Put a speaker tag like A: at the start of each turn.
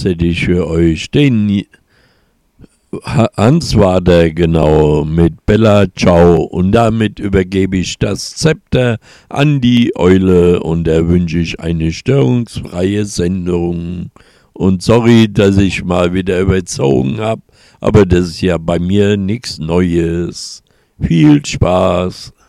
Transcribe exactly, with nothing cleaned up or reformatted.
A: jetzt hätte ich für euch den Hans war der genau mit Bella Ciao und damit übergebe ich das Zepter an die Eule und da wünsche ich eine störungsfreie Sendung und sorry, dass ich mal wieder überzogen habe, aber das ist ja bei mir nichts Neues. Viel Spaß!